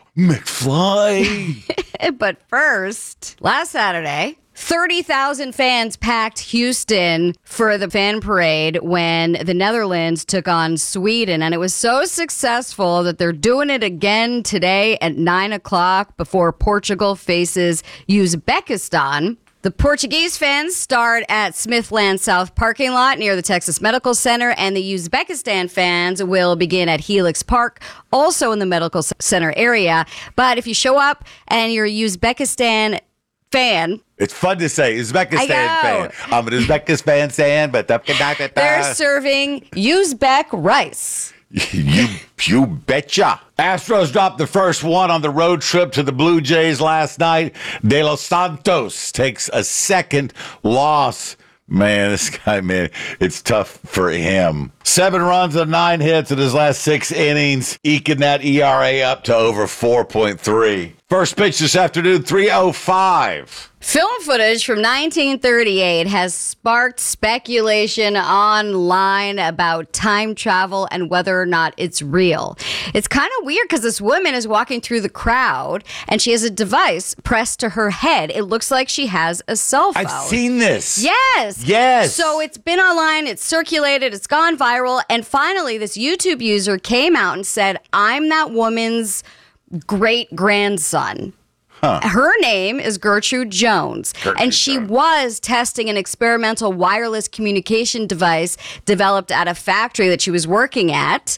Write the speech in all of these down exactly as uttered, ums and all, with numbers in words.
McFly. But first, last Saturday, thirty thousand fans packed Houston for the fan parade when the Netherlands took on Sweden. And it was so successful that they're doing it again today at nine o'clock before Portugal faces Uzbekistan. The Portuguese fans start at Smithland South parking lot near the Texas Medical Center, and the Uzbekistan fans will begin at Helix Park, also in the Medical Center area. But if you show up and you're a Uzbekistan fan, it's fun to say Uzbekistan fan. I'm an Uzbekistan fan, but they're serving Uzbek rice. You, you betcha. Astros dropped the first one on the road trip to the Blue Jays last night. De Los Santos takes a second loss. Man, this guy, man, it's tough for him. Seven runs and nine hits in his last six innings, eking that E R A up to over four point three. First pitch this afternoon, three oh five. Film footage from nineteen thirty-eight has sparked speculation online about time travel and whether or not it's real. It's kind of weird because this woman is walking through the crowd and she has a device pressed to her head. It looks like she has a cell phone. I've seen this. Yes. Yes. So it's been online, it's circulated, it's gone viral, and finally this YouTube user came out and said, I'm that woman's great-grandson. Huh. Her name is Gertrude Jones, Gertrude and she Jones. was testing an experimental wireless communication device developed at a factory that she was working at.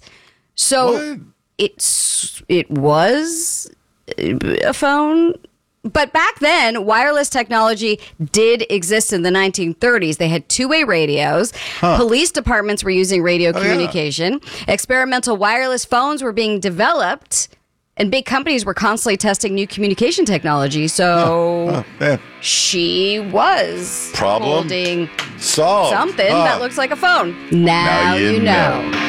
So it's it was a phone. But back then, wireless technology did exist in the nineteen thirties. They had two-way radios. Huh. Police departments were using radio oh, communication. Yeah. Experimental wireless phones were being developed. And big companies were constantly testing new communication technology. So oh, oh, she was Problem holding solved. something oh. that looks like a phone. Now, now you, you know. know.